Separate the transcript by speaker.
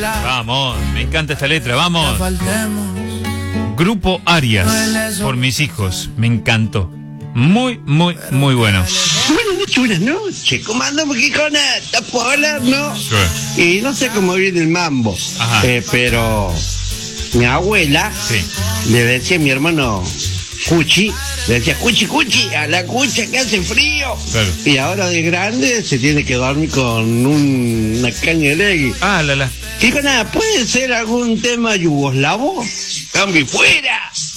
Speaker 1: Vamos, me encanta esta letra, vamos. Grupo Arias, por mis hijos, me encantó. Muy, muy, muy bueno.
Speaker 2: Buenas noches, ¿cómo andamos, Quijona? ¿Estás por hablar, no?
Speaker 1: Sí.
Speaker 2: Y no sé cómo viene el mambo,
Speaker 1: Ajá.
Speaker 2: pero mi abuela le decía a mi hermano Cuchi, le decía Cuchi, a la cucha que hace frío.
Speaker 1: Claro.
Speaker 2: Y ahora de grande se tiene que dormir con una caña de legui.
Speaker 1: Ah, la.
Speaker 2: Quijona, ¿puede ser algún tema yugoslavo? ¡Cambio fuera!